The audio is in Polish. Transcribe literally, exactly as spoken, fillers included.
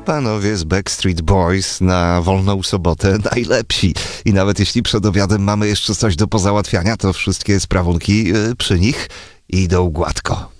panowie z Backstreet Boys na wolną sobotę najlepsi. I nawet jeśli przed obiadem mamy jeszcze coś do pozałatwiania, to wszystkie sprawunki przy nich idą gładko.